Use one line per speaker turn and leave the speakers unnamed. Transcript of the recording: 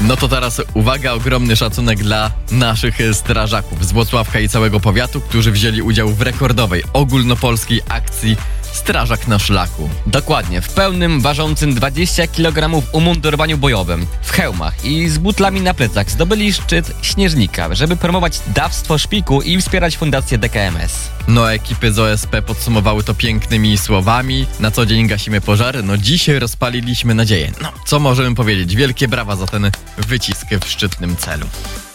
No to teraz uwaga, ogromny szacunek dla naszych strażaków z Włocławka i całego powiatu, którzy wzięli udział w rekordowej ogólnopolskiej akcji Strażak na szlaku.
Dokładnie, w pełnym, ważącym 20 kg umundurowaniu bojowym, w hełmach i z butlami na plecach zdobyli szczyt Śnieżnika, żeby promować dawstwo szpiku i wspierać fundację DKMS.
No ekipy z OSP podsumowały to pięknymi słowami. Na co dzień gasimy pożary, no dzisiaj rozpaliliśmy nadzieję. No, co możemy powiedzieć? Wielkie brawa za ten wycisk w szczytnym celu.